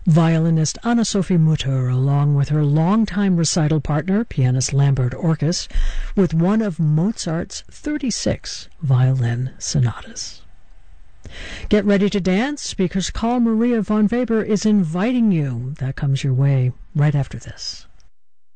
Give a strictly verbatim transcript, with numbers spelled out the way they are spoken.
Violinist Anna-Sophie Mutter, along with her longtime recital partner, pianist Lambert Orkes, with one of Mozart's thirty-six violin sonatas. Get ready to dance, because Carl Maria von Weber is inviting you. That comes your way right after this.